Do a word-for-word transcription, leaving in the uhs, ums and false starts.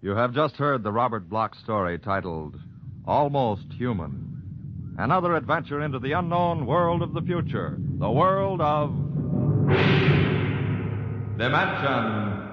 You have just heard the Robert Bloch story titled Almost Human. Another adventure into the unknown world of the future. The world of Dimension